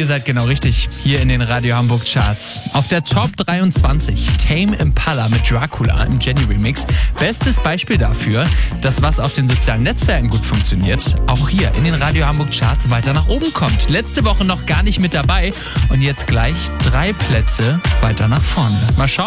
ihr seid genau richtig hier in den Radio Hamburg Charts. Auf der Top 23 Tame Impala mit Dracula im Jenny Remix. Bestes Beispiel dafür, dass was auf den sozialen Netzwerken gut funktioniert, auch hier in den Radio Hamburg Charts weiter nach oben kommt. Letzte Woche noch gar nicht mit dabei und jetzt gleich 3 Plätze weiter nach vorne. Mal schauen.